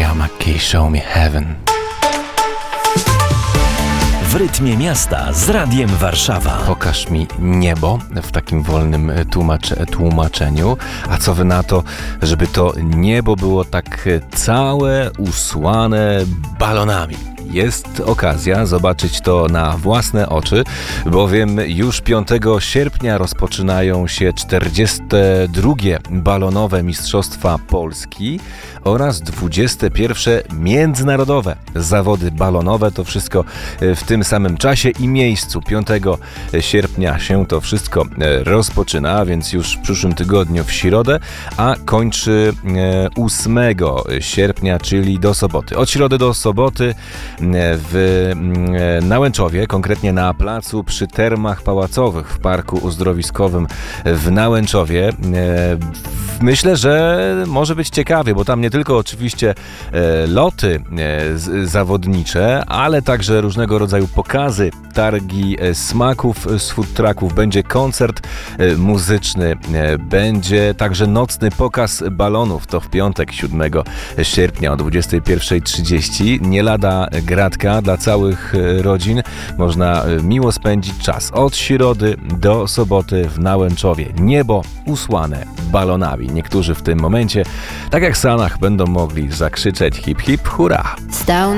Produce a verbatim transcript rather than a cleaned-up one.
Mariah McKee, Show Me Heaven. W rytmie miasta z Radiem Warszawa. Pokaż mi niebo w takim wolnym tłumacz, tłumaczeniu. A co wy na to, żeby to niebo było tak całe usłane balonami? Jest okazja zobaczyć to na własne oczy, bowiem już piątego sierpnia rozpoczynają się czterdzieste drugie balonowe Mistrzostwa Polski oraz dwudzieste pierwsze międzynarodowe zawody balonowe. To wszystko w tym samym czasie i miejscu. piątego sierpnia się to wszystko rozpoczyna, więc już w przyszłym tygodniu w środę, a kończy ósmego sierpnia, czyli do soboty. Od środy do soboty w Nałęczowie, konkretnie na placu przy Termach Pałacowych w Parku Uzdrowiskowym w Nałęczowie. Myślę, że może być ciekawie, bo tam nie tylko oczywiście loty zawodnicze, ale także różnego rodzaju pokazy, targi smaków z food trucków, będzie koncert muzyczny, będzie także nocny pokaz balonów. To w piątek siódmego sierpnia o dwudziestej pierwszej trzydzieści. Nie lada gratka dla całych rodzin. Można miło spędzić czas od środy do soboty w Nałęczowie. Niebo usłane balonami. Niektórzy w tym momencie, tak jak w Stanach, będą mogli zakrzyczeć hip hip hurra.